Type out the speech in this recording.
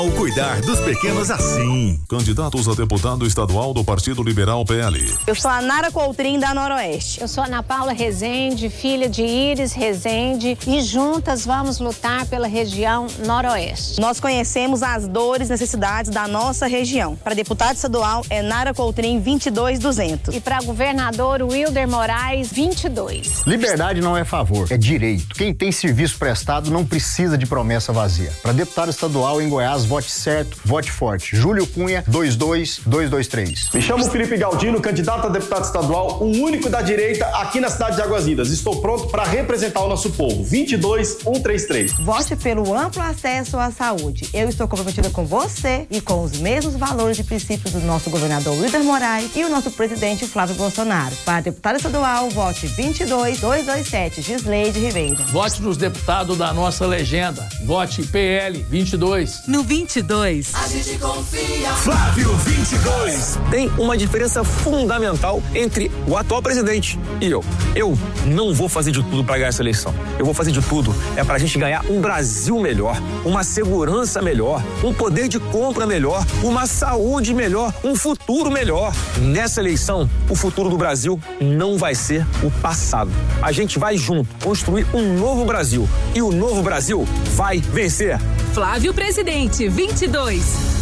Ao cuidar dos pequenos assim. Candidatos a deputado estadual do Partido Liberal PL. Eu sou a Nara Coutrin, da Noroeste. Eu sou a Ana Paula Rezende, filha de Iris Rezende, e juntas vamos lutar pela região Noroeste. Nós conhecemos as dores e necessidades da nossa região. Para deputado estadual é Nara Coutrin 22200. E para governador Wilder Moraes 22. Liberdade não é favor, é direito. Quem tem serviço prestado não precisa de promessa vazia. Para deputado estadual em Goiás, vote certo, vote forte. Júlio Cunha, 22223. Me chamo Felipe Galdino, candidato a deputado estadual, o único da direita aqui na cidade de Águas Lindas. Estou pronto para representar o nosso povo. 22133. Vote pelo amplo acesso à saúde. Eu estou comprometida com você e com os mesmos valores e princípios do nosso governador Wilder Moraes e o nosso presidente Flávio Bolsonaro. Para deputado estadual, vote 22227, Gisleide Ribeiro. Vote nos deputados da nossa legenda. Vote PL 22. No 22. A gente confia. Flávio 22. Tem uma diferença fundamental entre o atual presidente e eu. Eu não vou fazer de tudo para ganhar essa eleição. Eu vou fazer de tudo pra gente ganhar um Brasil melhor, uma segurança melhor, um poder de compra melhor, uma saúde melhor, um futuro melhor. Nessa eleição, o futuro do Brasil não vai ser o passado. A gente vai junto construir um novo Brasil e o novo Brasil vai vencer. Flávio Presidente 22.